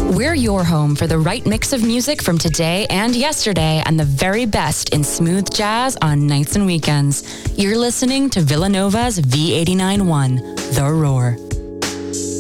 We're your home for the right mix of music from today and yesterday and the very best in smooth jazz on nights and weekends. You're listening to Villanova's V89.1, The Roar.